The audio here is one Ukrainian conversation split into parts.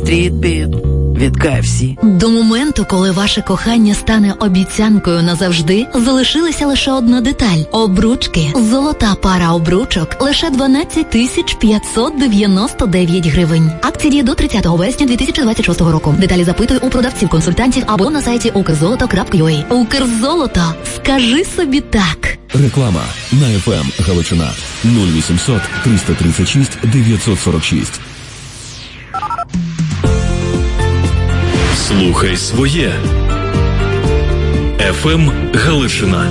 Стрітбіт від KFC. До моменту, коли ваше кохання стане обіцянкою назавжди, залишилася лише одна деталь – обручки. Золота пара обручок – лише 12 599 гривень. Акція діє до 30 вересня 2026 року. Деталі запитуй у продавців-консультантів або на сайті ukrzoloto.ua. Укрзолото. Скажи собі так. Реклама на FM Галичина 0800 336 946. Слухай своє. FM Галичина.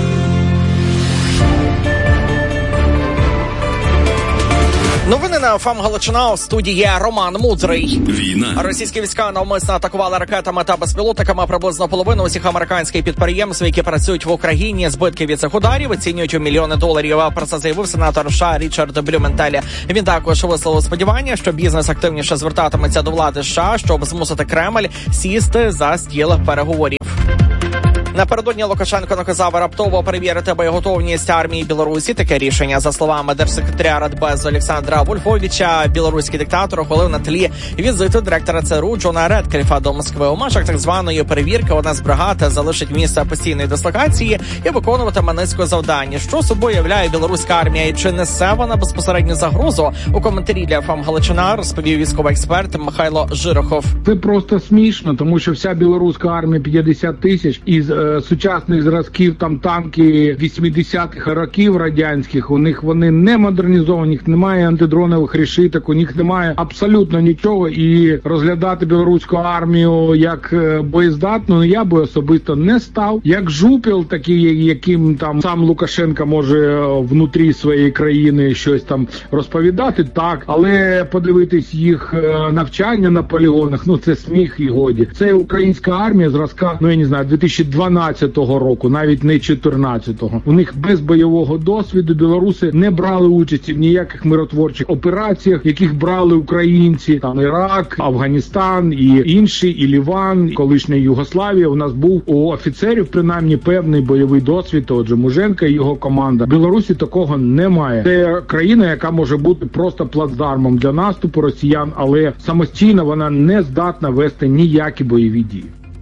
Новини на ФМ Галичина. У студії Роман Мудрий. Війна. Російські війська навмисно атакували ракетами та безпілотниками приблизно половину усіх американських підприємств, які працюють в Україні. Збитки від цих ударів оцінюють у мільйони доларів. Про це заявив сенатор США Річард Блюменталь. Він також висловив сподівання, що бізнес активніше звертатиметься до влади США, щоб змусити Кремль сісти за стіл переговорів. Напередодні Лукашенко наказав раптово перевірити боєготовність армії Білорусі. Таке рішення, за словами держсекретаря Радбез Олександра Вольфовича, білоруський диктатор ухвалив на тлі візиту директора ЦРУ Джона Редкліфа до Москви. У межах так званої перевірки одна з бригад залишить місце постійної дислокації і виконуватиме низку завдань. Що собою являє білоруська армія і чи несе вона безпосередню загрозу? У коментарі для ФМ Галичина розповів військовий експерт Михайло Жирохов. Це просто смішно, тому що вся білоруська армія 50 тисяч із сучасних зразків, там танки 80-х років радянських, у них вони не модернізовані, у них немає антидронових решіток, у них немає абсолютно нічого, і розглядати білоруську армію як боєздатну я би особисто не став. Як жупіл, такий, яким там сам Лукашенко може внутрі своєї країни щось там розповідати, так, але подивитись їх навчання на полігонах, це сміх і годі. Це українська армія зразка, я не знаю, 2012 року, навіть не 14-го. У них без бойового досвіду білоруси не брали участі в ніяких миротворчих операціях, яких брали українці, там Ірак, Афганістан і інші, і Ліван, колишня Югославія. У нас був у офіцерів принаймні певний бойовий досвід, отже, Муженка і його команда. В Білорусі такого немає. Це країна, яка може бути просто плацдармом для наступу росіян, але самостійно вона не здатна вести ніякі бойові дії.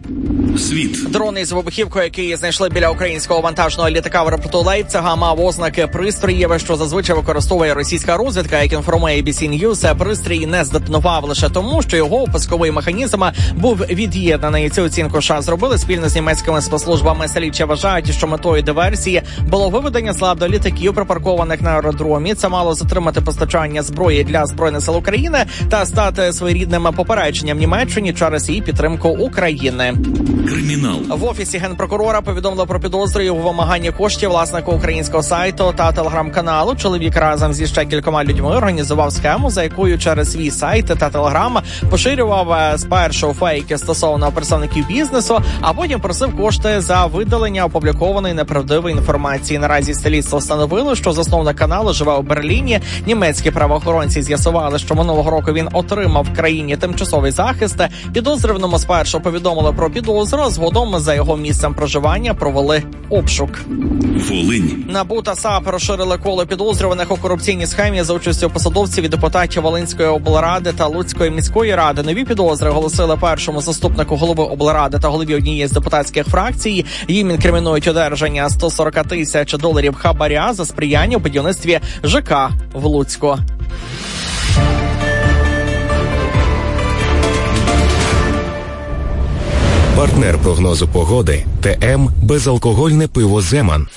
Світ. Дрон із вибухівкою, який знайшли біля українського вантажного літака в аеропорту Лейпцига, мав ознаки пристроїв, що зазвичай використовує російська розвідка. Як інформує ABC News, пристрій не здетонував лише тому, що його пусковий механізм був від'єднаний. Цю оцінку США зробили спільно з німецькими спецслужбами. Слідчі вважають, що метою диверсії було виведення з ладу літаків, припаркованих на аеродромі. Це мало затримати постачання зброї для Збройних сил України та стати своєрідним попередженням Німеччині через її підтримку України. Кримінал. В офісі генпрокурора повідомили про підозру у вимаганні коштів власнику українського сайту та телеграм-каналу. Чоловік разом зі ще кількома людьми організував схему, за якою через свій сайт та телеграм поширював спершу фейки стосовно представників бізнесу, а потім просив кошти за видалення опублікованої неправдивої інформації. Наразі слідство встановило, що засновник каналу живе у Берліні. Німецькі правоохоронці з'ясували, що минулого року він отримав в країні тимчасовий захист. Підозрюваному спершу повідомили про підозру, згодом за його місцем проживання провели обшук. Волинь. НАБУ та САП розширили коло підозрюваних у корупційній схемі за участю посадовців і депутатів Волинської облради та Луцької міської ради. Нові підозри оголосили першому заступнику голови облради та голові однієї з депутатських фракцій. Їм інкримінують одержання $140 тисяч хабаря за сприяння у будівництві ЖК в Луцьку. Партнер прогнозу погоди ТМ безалкогольне пиво «Земан».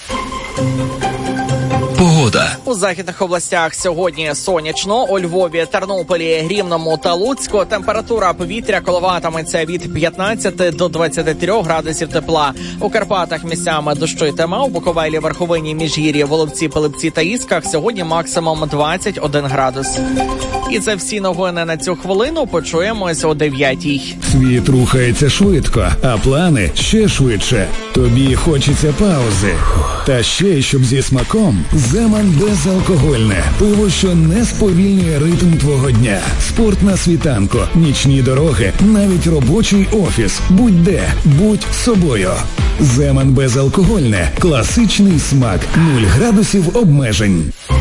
Погода. У західних областях сьогодні сонячно. У Львові, Тернополі, Рівному та Луцьку температура повітря коливатиметься від 15 до 23 градусів тепла. У Карпатах місцями дощитиме. У Буковелі, Верховині, Міжгір'ї, Воловці, Пилипці та Ісках сьогодні максимум 21 градус. І це всі новини на цю хвилину. Почуємось о 9-й. Світ рухається швидко, а плани ще швидше. Тобі хочеться паузи. Та ще й щоб зі смаком. «Земан» безалкогольне. Пиво, що не сповільнює ритм твого дня. Спорт на світанку, нічні дороги, навіть робочий офіс. Будь-де, будь собою. «Земан» безалкогольне. Класичний смак. 0 градусів обмежень.